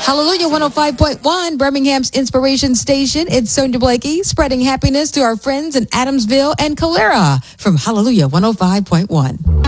Hallelujah 105.1, Birmingham's inspiration station. It's Sonia Blakey spreading happiness to our friends in Adamsville and Calera from Hallelujah 105.1.